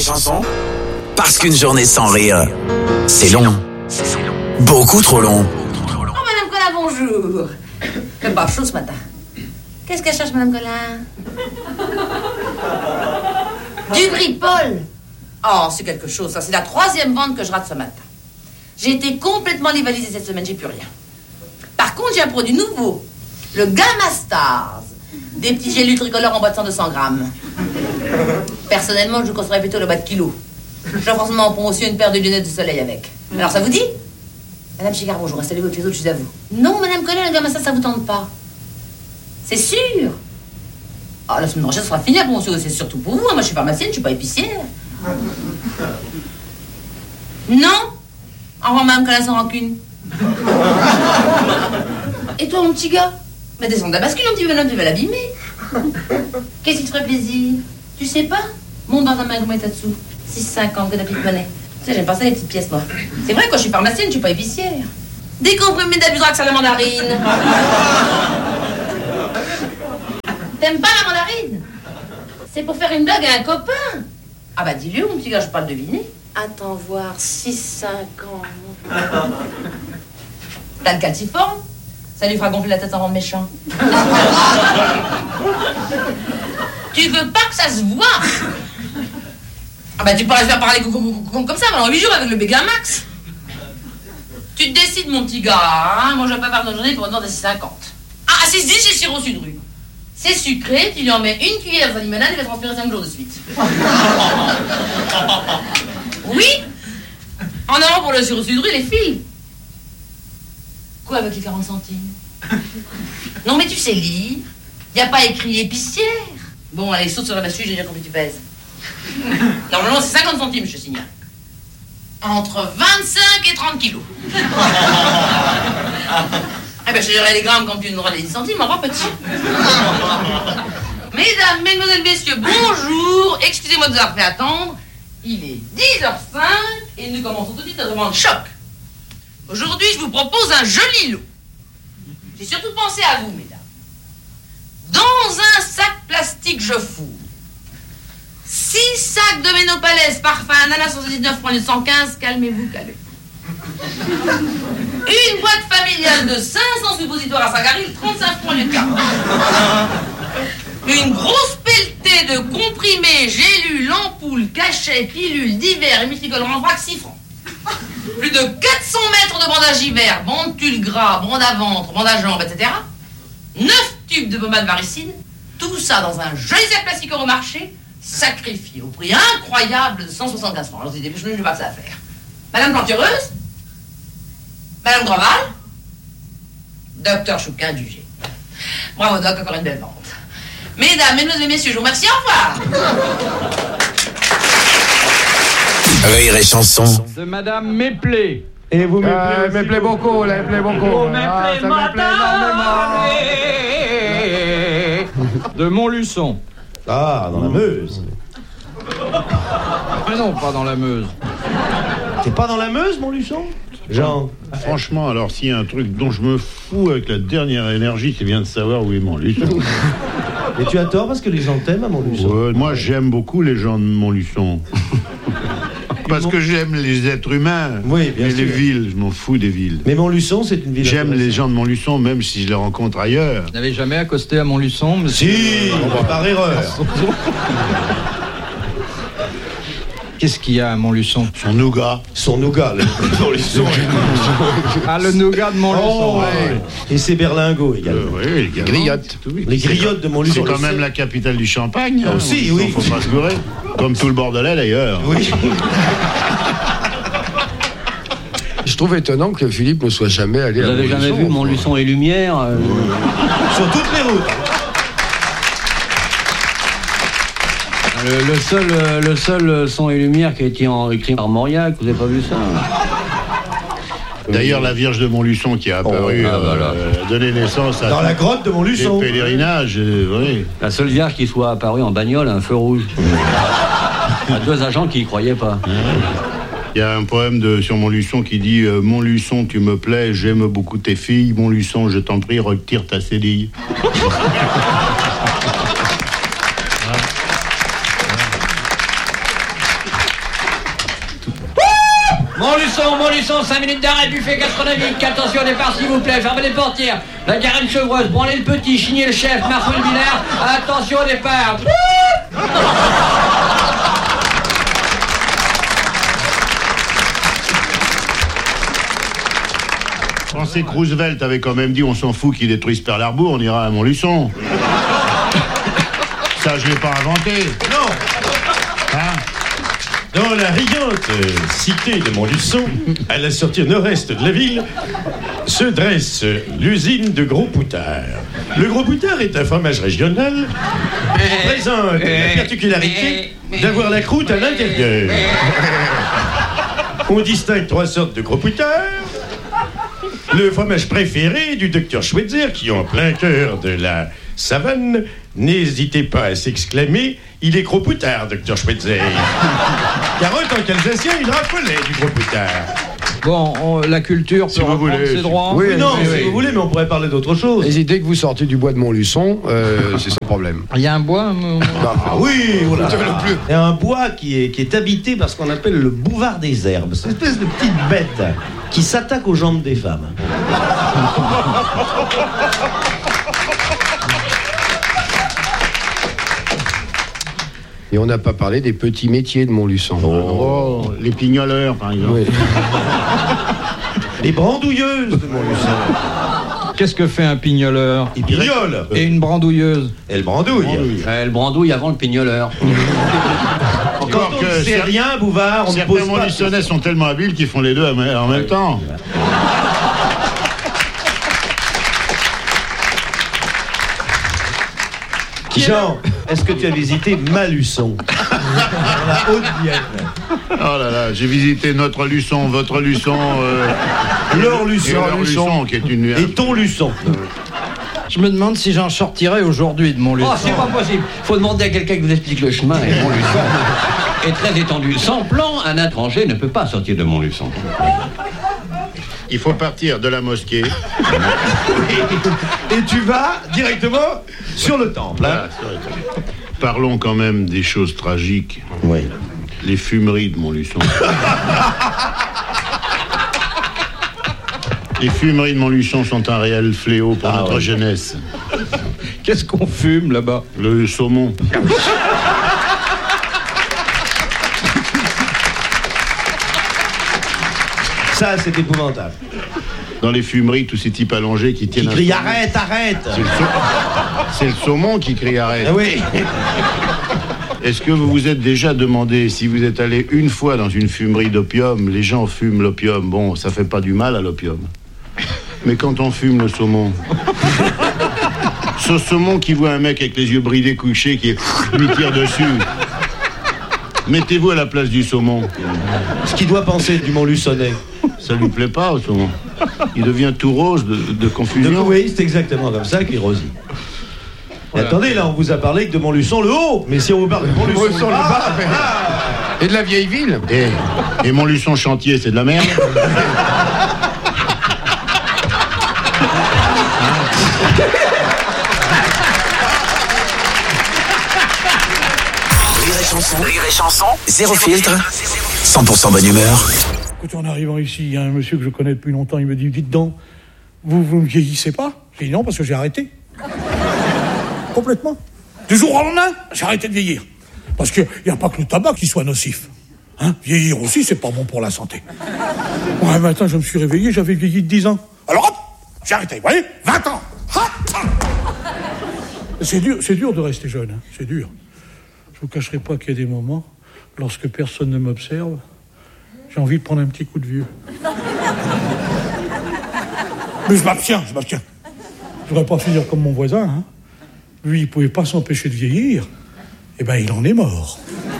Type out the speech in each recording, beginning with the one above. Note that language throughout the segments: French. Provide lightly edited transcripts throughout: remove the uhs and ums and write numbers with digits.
Chanson. Parce qu'une journée sans rire, c'est long. Beaucoup trop long. Oh, Madame Collin, bonjour. Même pas chaud ce matin. Qu'est-ce qu'elle cherche, Madame Collin? Du Bripol. Oh, c'est quelque chose, ça. C'est la 3e vente que je rate ce matin. J'ai été complètement dévalisée cette semaine, j'ai plus rien. Par contre, j'ai un produit nouveau. Le Gamma Stars. Des petits gélus tricolores en boîte de 100 grammes. Personnellement, je conseillerais plutôt le bas de kilo. J'offre en ce moment en promotion une paire de lunettes de soleil avec. Alors, ça vous dit? Madame Chigard, bonjour, installez-vous avec les autres, je suis à vous. Non, Madame Collin, le Gamma Stars, ça vous tente pas. C'est sûr. Ah, la semaine prochaine, ça sera fini la promotion, c'est surtout pour vous. Moi, je suis pharmacienne, je suis pas épicière. Non? Au revoir, Madame Collin, sans rancune. Et toi, mon petit gars? Mais descends de la bascule, mon petit bonhomme, tu vas l'abîmer. Qu'est-ce qui te ferait plaisir? Tu sais pas? Monte dans un magasin Tatsu. 6,50 que la petite monnaie. Tu sais, j'aime pas ça, les petites pièces, moi. C'est vrai, quand je suis pharmacienne, je suis pas épicière. Décomprimé d'Abudrax à la mandarine. T'aimes pas la mandarine? C'est pour faire une blague à un copain. Ah bah dis-lui, mon petit gars, je peux pas le deviner. Attends voir, 6,50. T'as le calciforme? Ça lui fera gonfler la tête en rendre méchant. Tu veux pas que ça se voit? Ah bah tu pourrais faire parler comme ça pendant 8 jours avec le Begamax. Tu te décides, mon petit gars, hein? Moi je vais pas faire de journée pour une vente de 6,50. Ah, 6,10, j'ai sirop sudru. C'est sucré, tu lui en mets une cuillère dans sa limonade et il va transpirer 5 jours de suite. Oui? En avant pour le sirop sudru, les filles. Quoi avec les 40 centimes? Non mais tu sais lire. Y a pas écrit épicière. Bon, allez, saute sur la bascule, j'ai déjà combien tu pèses. Normalement, c'est 50 centimes, je te signale. Entre 25 et 30 kilos. Eh ben, je te dirai les grammes quand tu nous donneras les 10 centimes, au revoir, petit. Mesdames, mesdemoiselles, messieurs, bonjour. Excusez-moi de vous avoir fait attendre. Il est 10h05 et nous commençons tout de suite à demander choc. Aujourd'hui, je vous propose un joli lot. J'ai surtout pensé à vous, mesdames. Dans un sac plastique, je fourre 6 sacs de Ménopalès, parfum, ananas 79 francs 115, calmez-vous, une boîte familiale de 500 suppositoires à Sagaril, 35 francs lieu de 40. Une grosse pelletée de comprimés, gélules, ampoules, cachets, pilules, divers et multicolores en vrac, 6 francs. Plus de 400 mètres de bandage hiver, bande tulle gras, bande à ventre, bande à jambes, etc. 9 tubes de pommade varicide, tout ça dans un joli sac plastique Euromarché, sacrifié au prix incroyable de 175 francs. Alors, je dis, je n'ai pas que ça à faire. Madame Plantureuse? Madame Grandval? Docteur Chouquin du G. Bravo, Doc, encore une belle vente. Mesdames, mesdemoiselles et messieurs, je vous remercie, au revoir. Rire et chanson. De Madame Méplé. Et vous me plaît beaucoup, là, me plaît beaucoup. Vous me plaît, madame. De Montluçon. Ah, dans la Meuse. Mais non, pas dans la Meuse. T'es pas dans la Meuse, Montluçon? Jean. Franchement, alors s'il y a un truc dont je me fous avec la dernière énergie, c'est bien de savoir où est Montluçon. Et tu as tort parce que les gens t'aiment à Montluçon. Moi, j'aime beaucoup les gens de Montluçon. Parce que j'aime les êtres humains. Oui, bien sûr. Les villes, je m'en fous des villes. Mais Montluçon, c'est une ville. J'aime les gens de Montluçon, même si je les rencontre ailleurs. Vous n'avez jamais accosté à Montluçon, monsieur? Si, par erreur. Qu'est-ce qu'il y a à Montluçon? Son nougat. Son nougat, le Montluçon. Ah, le nougat de Montluçon. Oh, ouais. Et ses berlingots également. Oui, les griottes. Les griottes de Montluçon. C'est quand même la capitale du champagne. Ah, aussi, oui. Faut pas se gourer. Comme tout le Bordelais, d'ailleurs. Oui. Je trouve étonnant que Philippe ne soit jamais allé à Montluçon. Vous avez jamais vu Montluçon et Lumière Sur toutes les routes. Le seul son et lumière qui a été écrit par Mauriac, vous n'avez pas vu ça? D'ailleurs, la Vierge de Montluçon qui a apparu, donné naissance à... Dans la grotte de Montluçon. Des pèlerinages, oui. La seule vierge qui soit apparue en bagnole à un feu rouge. Il y a 2 agents qui y croyaient pas. Il y a un poème sur Montluçon qui dit « Montluçon, tu me plais, j'aime beaucoup tes filles. Montluçon, je t'en prie, retire ta cédille. » Montluçon, 5 minutes d'arrêt, buffet gastronomique. Attention au départ, s'il vous plaît, fermez les portières. La Garenne Chevreuse, branlez le petit, Chigné le chef, Marceau le Villard. Attention au départ. Je pensais que Roosevelt avait quand même dit on s'en fout qu'ils détruisent Pearl Harbor, on ira à Montluçon. Ça, je l'ai pas inventé. Non. Hein? Dans la riante cité de Montluçon, à la sortie nord-est de la ville, se dresse l'usine de Gros Poutard. Le Gros Poutard est un fromage régional qui présente la particularité d'avoir la croûte à l'intérieur. On distingue 3 sortes de Gros Poutard. Le fromage préféré du docteur Schweitzer, qui en plein cœur de la savane, n'hésitez pas à s'exclamer « Il est Gros Poutard, docteur Schweitzer !» Car autant qu'Alsacien, il raffolait du Gros Poutard. Bon, la culture peut reprendre ses droits. Oui, non, oui, si oui. vous voulez, mais on pourrait parler d'autre chose. Hésitez que vous sortez du bois de Montluçon, c'est sans problème. Il y a un bois Ah oui, voilà. Il y a un bois qui est habité par ce qu'on appelle le bouvard des herbes. C'est une espèce de petite bête qui s'attaque aux jambes des femmes. Et on n'a pas parlé des petits métiers de Montluçon. Oh, les pignoleurs, par exemple. Oui. Les brandouilleuses de Montluçon. Qu'est-ce que fait un pignoleur? Il pignole. Et une brandouilleuse? Elle brandouille. Elle brandouille avant le pignoleur. Quand on ne sait rien, Bouvard, on ne pose Certains pas. Montluçonnais sont tellement habiles qu'ils font les deux en même temps. Jean, est-ce que tu as visité Maluçon? La Haute-Vienne. Oh là là, j'ai visité notre Luçon, votre Luçon, Leur Luçon. et leur Luçon, qui est une... Et ton Luçon. Je me demande si j'en sortirais aujourd'hui de Montluçon. Oh, c'est pas possible. Faut demander à quelqu'un qui vous explique le chemin. Et Montluçon est très étendu. Sans plan, un étranger ne peut pas sortir de Montluçon. Il faut partir de la mosquée. Et tu vas directement sur le temple. Hein? Voilà, parlons quand même des choses tragiques. Oui. Les fumeries de Montluçon. Les fumeries de Montluçon sont un réel fléau pour notre jeunesse. Qu'est-ce qu'on fume là-bas? Le saumon. Ça, c'est épouvantable. Dans les fumeries, tous ces types allongés qui tiennent... Qui crie arrête, arrête. C'est le saumon qui crie arrête. Ah oui. Est-ce que vous vous êtes déjà demandé si vous êtes allé une fois dans une fumerie d'opium, les gens fument l'opium, bon, ça fait pas du mal à l'opium. Mais quand on fume le saumon, ce saumon qui voit un mec avec les yeux bridés couchés qui lui tire dessus, mettez-vous à la place du saumon. Ce qu'il doit penser du Montluçonnais. Ça lui plaît pas au saumon. Il devient tout rose de confusion. Oui, c'est exactement comme ça qu'il rosille. Voilà. Attendez, là, on vous a parlé que de Montluçon le haut. Mais si on vous parle de Montluçon le bas... Et de la vieille ville. Et Montluçon chantier, c'est de la merde. Rire et chanson, zéro filtre, 100% bonne humeur. Écoutez, en arrivant ici, il y a un monsieur que je connais depuis longtemps, il me dit, dites donc, vous ne vieillissez pas? J'ai dit non, parce que j'ai arrêté. Complètement. Du jour au lendemain, j'ai arrêté de vieillir. Parce qu'il n'y a pas que le tabac qui soit nocif. Hein? Vieillir aussi, c'est pas bon pour la santé. Bon, un matin, je me suis réveillé, j'avais vieilli de 10 ans. Alors hop, j'ai arrêté, vous voyez? 20 ans. C'est dur de rester jeune, hein? C'est dur. Je vous cacherai pas qu'il y a des moments, lorsque personne ne m'observe, j'ai envie de prendre un petit coup de vieux. Mais je m'abstiens. Je voudrais pas finir comme mon voisin, hein. Lui, il pouvait pas s'empêcher de vieillir. Eh ben, il en est mort.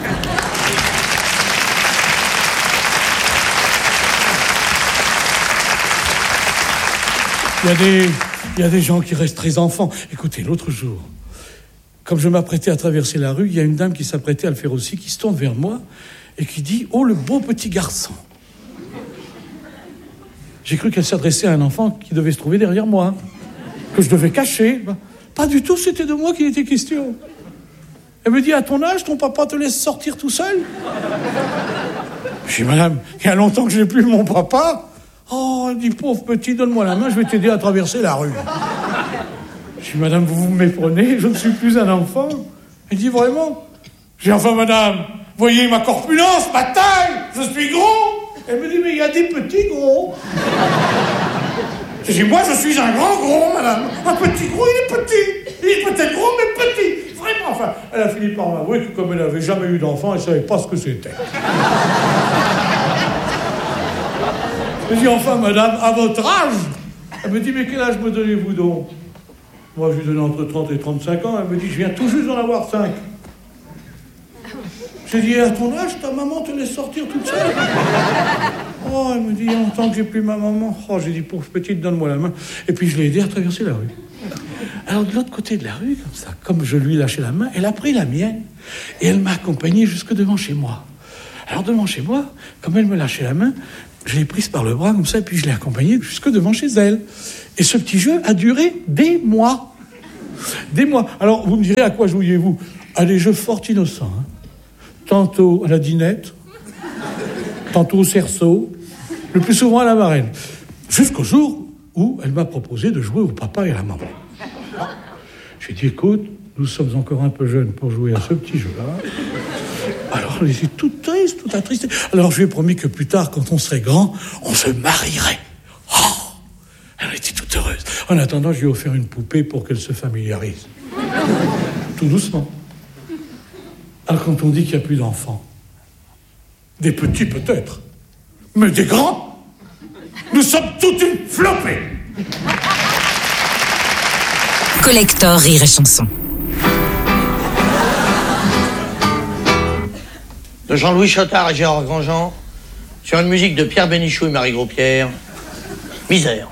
Il y a des gens qui restent très enfants. Écoutez, l'autre jour, comme je m'apprêtais à traverser la rue, il y a une dame qui s'apprêtait à le faire aussi, qui se tourne vers moi et qui dit « Oh, le beau petit garçon !» J'ai cru qu'elle s'adressait à un enfant qui devait se trouver derrière moi, que je devais cacher. Pas du tout, c'était de moi qu'il était question. Elle me dit « À ton âge, ton papa te laisse sortir tout seul ?» Je dis, madame, il y a longtemps que je n'ai plus mon papa. Oh, elle dit, pauvre petit, donne-moi la main, je vais t'aider à traverser la rue. Je dis, madame, vous me méprenez, je ne suis plus un enfant. Elle dit, vraiment? Je dis, enfin, madame, voyez ma corpulence, ma taille, je suis gros. Elle me dit, mais il y a des petits gros. Je dis, moi, je suis un grand gros, madame. Un petit gros, il est petit. Il est peut-être gros, mais petit. Vraiment, enfin, elle a fini par m'avouer que comme elle n'avait jamais eu d'enfant, elle ne savait pas ce que c'était. Je dis, enfin, madame, à votre âge? Elle me dit, mais quel âge me donnez-vous donc? Moi, je lui donnais entre 30 et 35 ans. Elle me dit, je viens tout juste d'en avoir 5. J'ai dit, à ton âge, ta maman te laisse sortir toute seule? Oh, elle me dit, il y a longtemps que j'ai plus ma maman. Oh, j'ai dit, pauvre petite, donne-moi la main. Et puis, je l'ai aidée à traverser la rue. Alors, de l'autre côté de la rue, comme ça, comme je lui lâchais la main, elle a pris la mienne. Et elle m'a accompagné jusque devant chez moi. Alors, devant chez moi, comme elle me lâchait la main, je l'ai prise par le bras, comme ça, et puis je l'ai accompagnée jusque devant chez elle. Et ce petit jeu a duré des mois. Des mois. Alors, vous me direz, à quoi jouiez-vous? À des jeux fort innocents, hein. Tantôt à la dinette, tantôt au cerceau, le plus souvent à la marraine. Jusqu'au jour où elle m'a proposé de jouer au papa et à la maman. J'ai dit, écoute, nous sommes encore un peu jeunes pour jouer à ce petit jeu-là. Alors elle était toute triste, toute attristée. Alors je lui ai promis que plus tard, quand on serait grand, on se marierait. Oh, elle était toute heureuse. En attendant, je lui ai offert une poupée pour qu'elle se familiarise. Tout doucement. Alors quand on dit qu'il n'y a plus d'enfants, des petits peut-être, mais des grands, nous sommes toute une flopée. Collector Rire et Chanson. De Jean-Louis Chotard et Gérard Grandjean, sur une musique de Pierre Bénichou et Marie Gros-Pierre, Misère.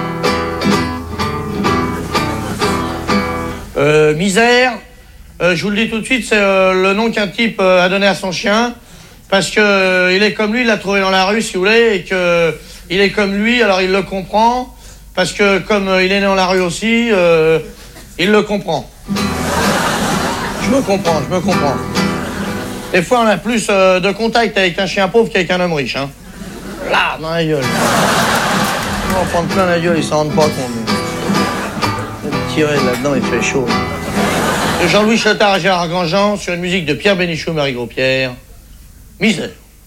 Misère, je vous le dis tout de suite, c'est le nom qu'un type a donné à son chien, parce que il est comme lui, il l'a trouvé dans la rue, si vous voulez, et que il est comme lui, alors il le comprend, parce que comme il est né dans la rue aussi, il le comprend. Je me comprends. Des fois, on a plus de contact avec un chien pauvre qu'avec un homme riche, hein. Là, dans la gueule. On va en prendre plein la gueule, ils s'en rendent pas compte. Tirer là-dedans, il fait chaud. De Jean-Louis Chotard et Gérard Grandjean, sur une musique de Pierre Bénichou et Marie Gros-Pierre, Misère.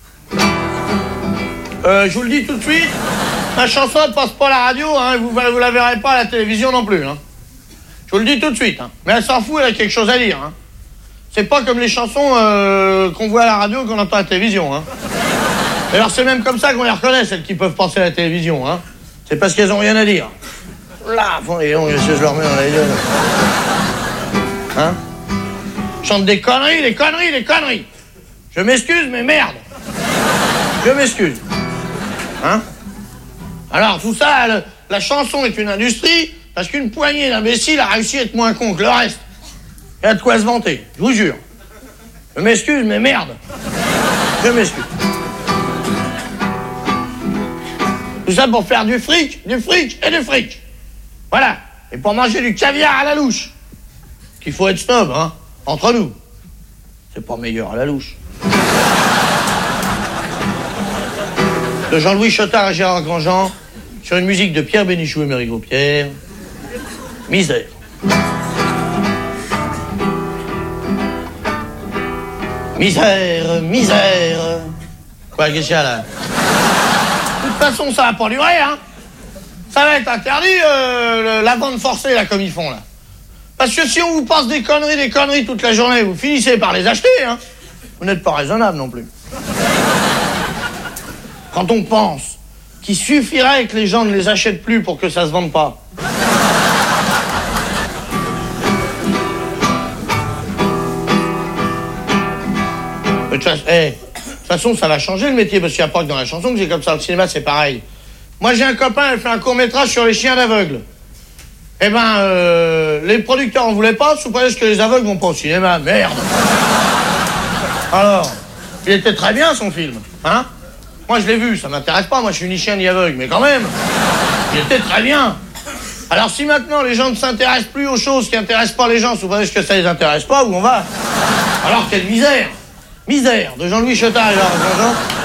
Je vous le dis tout de suite, ma chanson ne passe pas à la radio, hein, vous la verrez pas à la télévision non plus, hein. Je vous le dis tout de suite, hein. Mais elle s'en fout, elle a quelque chose à dire, hein. C'est pas comme les chansons qu'on voit à la radio, qu'on entend à la télévision, hein. Alors c'est même comme ça qu'on les reconnaît, celles qui peuvent passer à la télévision, hein. C'est parce qu'elles ont rien à dire. Là, et donc, je leur mets dans la gueule. Hein? Chante des conneries. Je m'excuse, mais merde. Je m'excuse. Hein? Alors, tout ça, la chanson est une industrie, parce qu'une poignée d'imbéciles a réussi à être moins con que le reste. Il y a de quoi se vanter, je vous jure. Je m'excuse, mais merde. Je m'excuse. Tout ça pour faire du fric. Voilà. Et pour manger du caviar à la louche. Qu'il faut être snob, hein. Entre nous. C'est pas meilleur à la louche. De Jean-Louis Chotard et Gérard Grandjean, sur une musique de Pierre Bénichou et Marie Gros-Pierre, Misère. Misère. Quoi, qu'est-ce qu'il y a là? De toute façon, ça va pas durer, hein. Ça va être interdit, la vente forcée, là, comme ils font, là. Parce que si on vous passe des conneries toute la journée, vous finissez par les acheter, hein. Vous n'êtes pas raisonnable non plus. Quand on pense qu'il suffirait que les gens ne les achètent plus pour que ça se vende pas. De toute façon, ça va changer le métier, parce qu'il n'y a pas que dans la chanson que j'ai comme ça. Le cinéma, c'est pareil. Moi, j'ai un copain, il fait un court-métrage sur les chiens d'aveugles. Eh ben, les producteurs en voulaient pas, sous prétexte que les aveugles vont pas au cinéma. Merde. Alors, il était très bien, son film, hein. Moi, je l'ai vu, ça m'intéresse pas, moi, je suis ni chien ni aveugle, mais quand même, il était très bien. Alors, si maintenant, les gens ne s'intéressent plus aux choses qui intéressent pas les gens, sous prétexte que ça les intéresse pas, où on va? Alors, quelle misère. Misère, de Jean-Louis Chotard et Gérard Grandjean.